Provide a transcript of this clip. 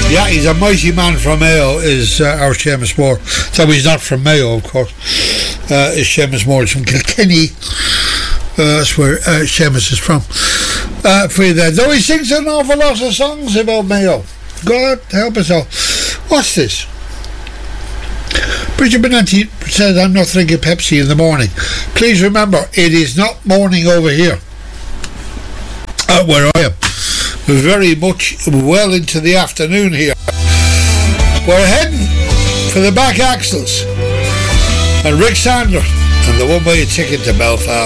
Yeah, he's a mighty man from Mayo, is our Seamus Moore. So he's not from Mayo, of course. Is Seamus Moore. He's from Kilkenny. That's where Seamus is from. For you there. Though he sings an awful lot of songs about Mayo. God help us all. What's this? Bridget Benanti says, I'm not drinking Pepsi in the morning. Please remember, it is not morning over here. Where I am. Very much well into the afternoon here. We're heading for the back axles. And Rick Sander and the one-way ticket to Belfast.